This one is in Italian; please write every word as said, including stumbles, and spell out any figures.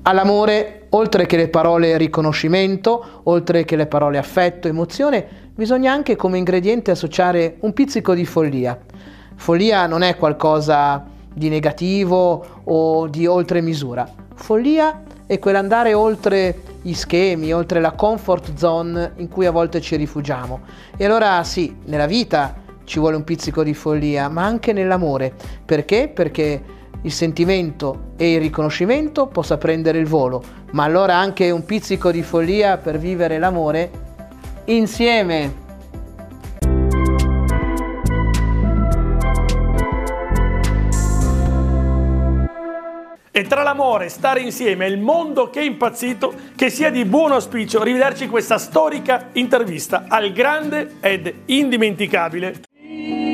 All'amore, oltre che le parole riconoscimento, oltre che le parole affetto, emozione, bisogna anche come ingrediente associare un pizzico di follia. Follia non è qualcosa di negativo o di oltre misura. Follia è quell'andare oltre gli schemi, oltre la comfort zone in cui a volte ci rifugiamo. E allora sì, nella vita ci vuole un pizzico di follia, ma anche nell'amore. Perché? Perché il sentimento e il riconoscimento possa prendere il volo, ma allora anche un pizzico di follia per vivere l'amore insieme. E tra l'amore, stare insieme e il mondo che è impazzito, che sia di buon auspicio rivederci questa storica intervista al grande ed indimenticabile